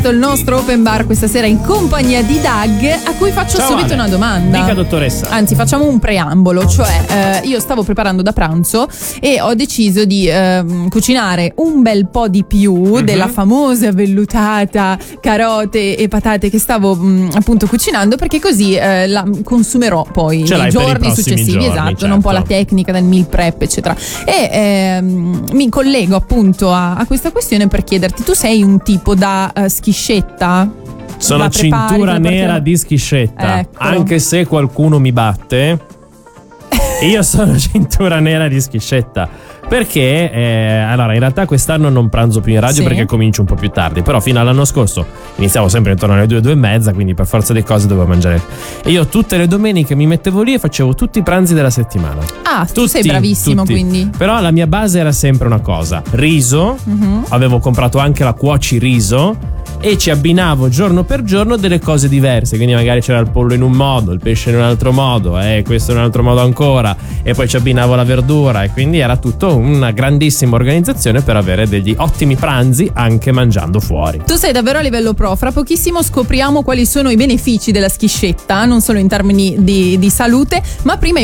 Il nostro open bar questa sera in compagnia di Doug, a cui faccio subito una domanda. Dica, dottoressa. Anzi, facciamo un preambolo, cioè io stavo preparando da pranzo e ho deciso di cucinare un bel po' di più della famosa vellutata carote e patate che stavo appunto cucinando, perché così la consumerò poi nei giorni successivi, esatto, certo. Un po' la tecnica del meal prep eccetera. E mi collego appunto a questa questione per chiederti: tu sei un tipo da schiscetta? Sono cintura nera di schiscetta, ecco. Anche se qualcuno mi batte, io sono cintura nera di schiscetta. Perché allora in realtà quest'anno non pranzo più in radio, perché comincio un po' più tardi. Però fino all'anno scorso iniziavo sempre intorno alle 2:30, quindi per forza di cose dovevo mangiare. E io tutte le domeniche mi mettevo lì e facevo tutti i pranzi della settimana. Tu sei bravissimo, tutti. Quindi però la mia base era sempre una cosa: riso. Avevo comprato anche la cuoci riso e ci abbinavo giorno per giorno delle cose diverse. Quindi magari c'era il pollo in un modo, il pesce in un altro modo, questo in un altro modo ancora, e poi ci abbinavo la verdura, e quindi era tutto una grandissima organizzazione per avere degli ottimi pranzi anche mangiando fuori. Tu sei davvero a livello pro. Fra pochissimo scopriamo quali sono i benefici della schiscetta, non solo in termini di salute, ma prima